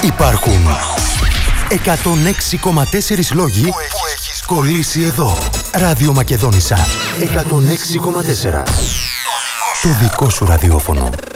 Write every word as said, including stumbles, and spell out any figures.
Υπάρχουν εκατόν έξι κόμμα τέσσερα λόγοι που έχεις κολλήσει εδώ. Ράδιο Μακεδόνισσα εκατόν έξι κόμμα τέσσερα. Το δικό σου ραδιόφωνο.